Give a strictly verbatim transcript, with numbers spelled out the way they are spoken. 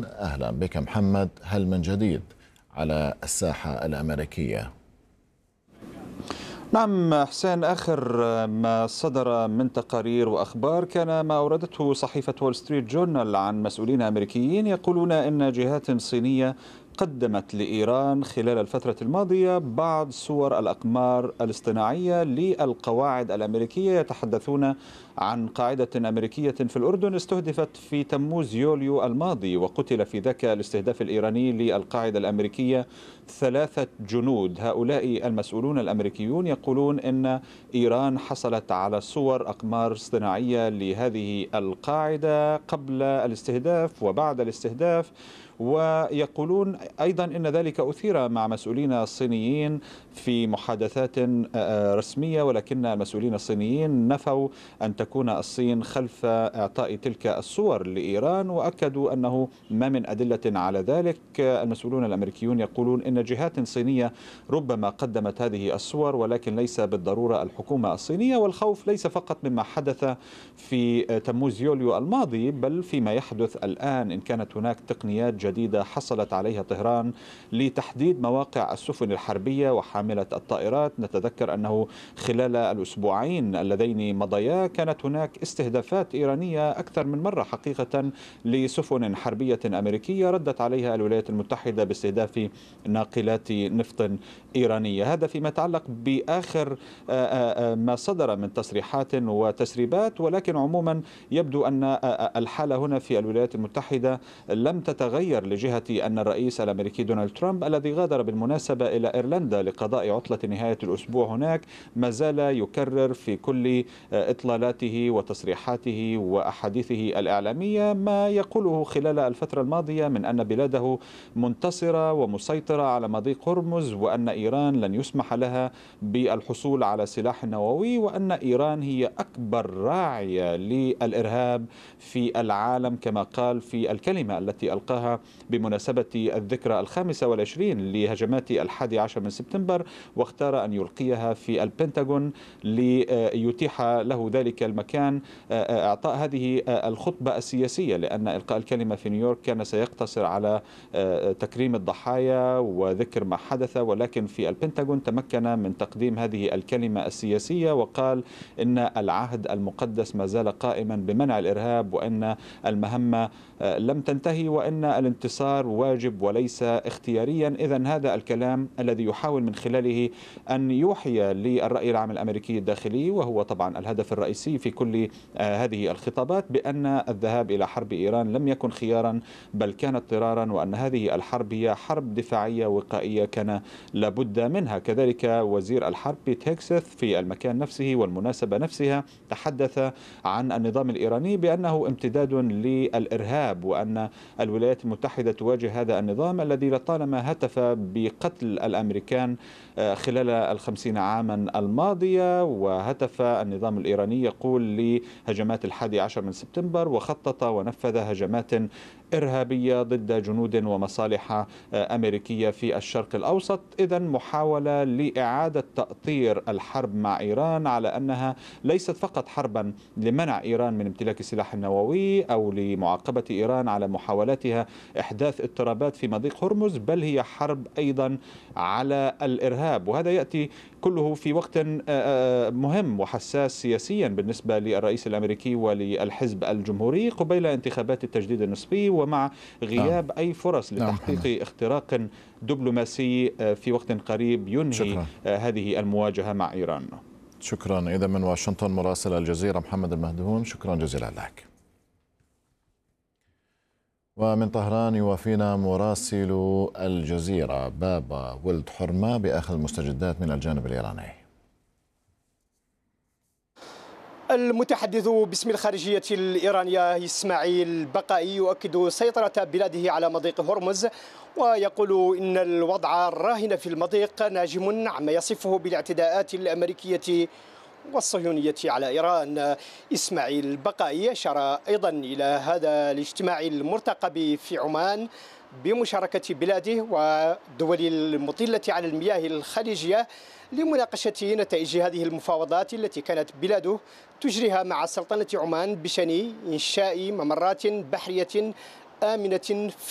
طهران. أهلا بك محمد، هل من جديد على الساحة الأمريكية؟ نعم حسين، آخر ما صدر من تقارير وأخبار كان ما أوردته صحيفة وول ستريت جورنال عن مسؤولين أمريكيين يقولون إن جهات صينية قدمت لإيران خلال الفترة الماضية بعض صور الأقمار الاصطناعية للقواعد الأمريكية. يتحدثون عن قاعدة أمريكية في الأردن استهدفت في تموز يوليو الماضي، وقتل في ذاك الاستهداف الإيراني للقاعدة الأمريكية ثلاثة جنود. هؤلاء المسؤولون الأمريكيون يقولون إن إيران حصلت على صور أقمار اصطناعية لهذه القاعدة قبل الاستهداف وبعد الاستهداف، ويقولون أيضا إن ذلك أثير مع مسؤولين صينيين في محادثات رسمية، ولكن المسؤولين الصينيين نفوا أن تكون الصين خلف إعطاء تلك الصور لإيران، وأكدوا أنه ما من أدلة على ذلك. المسؤولون الأمريكيون يقولون إن جهات صينية ربما قدمت هذه الصور، ولكن ليس بالضرورة الحكومة الصينية، والخوف ليس فقط مما حدث في تموز يوليو الماضي بل فيما يحدث الآن، إن كانت هناك تقنيات جديدة حصلت عليها طهران لتحديد مواقع السفن الحربية وحاملة الطائرات. نتذكر أنه خلال الأسبوعين اللذين مضيا كانت هناك استهدافات إيرانية أكثر من مرة حقيقة لسفن حربية أمريكية ردت عليها الولايات المتحدة باستهداف ناقلات نفط إيرانية. هذا فيما يتعلق بآخر ما صدر من تصريحات وتسريبات، ولكن عموما يبدو أن الحالة هنا في الولايات المتحدة لم تتغير لجهة أن الرئيس الأمريكي دونالد ترامب الذي غادر بالمناسبة إلى إيرلندا لقضاء عطلة نهاية الأسبوع هناك ما زال يكرر في كل إطلالاته وتصريحاته وأحاديثه الإعلامية ما يقوله خلال الفترة الماضية من أن بلاده منتصرة ومسيطرة على مضيق هرمز، وأن إيران لن يسمح لها بالحصول على سلاح نووي، وأن إيران هي أكبر راعية للإرهاب في العالم كما قال في الكلمة التي ألقاها بمناسبة الذكرى الخامسة والعشرين لهجمات الحادي عشر من سبتمبر، واختار أن يلقيها في البنتاغون ليتيح له ذلك المكان إعطاء هذه الخطبة السياسية، لأن إلقاء الكلمة في نيويورك كان سيقتصر على تكريم الضحايا وذكر ما حدث، ولكن في البنتاغون تمكن من تقديم هذه الكلمة السياسية وقال إن العهد المقدس ما زال قائما بمنع الإرهاب، وأن المهمة لم تنتهي، وأن الانتصار واجب وليس اختياريا. إذن هذا الكلام الذي يحاول من خلاله أن يوحي للرأي العام الأمريكي الداخلي، وهو طبعا الهدف الرئيسي في كل هذه الخطابات، بأن الذهاب إلى حرب إيران لم يكن خيارا بل كان اضطرارا، وأن هذه الحرب هي حرب دفاعية وقائية كان لابد منها. كذلك وزير الحرب بيت هيكسث في المكان نفسه والمناسبة نفسها تحدث عن النظام الإيراني بأنه امتداد للإرهاب، وأن الولايات المتحدة تواجه هذا النظام الذي لطالما هتف بقتل الأمريكان خلال الخمسين عاما الماضية، وهتف النظام الإيراني يقول لهجمات الحادي عشر من سبتمبر، وخطط ونفذ هجمات إرهابية ضد جنود ومصالح أمريكية في الشرق الأوسط. إذن محاولة لإعادة تأطير الحرب مع إيران على أنها ليست فقط حربا لمنع إيران من امتلاك السلاح النووي أو لمعاقبة إيران على محاولاتها إحداث اضطرابات في مضيق هرمز، بل هي حرب أيضا على الإرهاب. وهذا يأتي كله في وقت مهم وحساس سياسيا بالنسبة للرئيس الأمريكي وللحزب الجمهوري قبيل انتخابات التجديد النصفي، ومع غياب نعم. أي فرص لتحقيق نعم. اختراق دبلوماسي في وقت قريب ينهي شكرا. هذه المواجهة مع إيران. شكرا. إذا من واشنطن مراسل الجزيرة محمد المهدهون، شكرا جزيلا لك. ومن طهران يوافينا مراسل الجزيرة بابا ولد حرمة بآخر المستجدات من الجانب الإيراني. المتحدث باسم الخارجية الإيرانية إسماعيل بقائي يؤكد سيطرة بلاده على مضيق هرمز، ويقول إن الوضع الراهن في المضيق ناجم عما يصفه بالاعتداءات الأمريكية والصهيونية على إيران. إسماعيل بقائي أشار أيضا إلى هذا الاجتماع المرتقب في عمان بمشاركة بلاده والدول المطلة على المياه الخليجية لمناقشة نتائج هذه المفاوضات التي كانت بلاده تجريها مع سلطنة عمان بشأن إنشاء ممرات بحرية آمنة في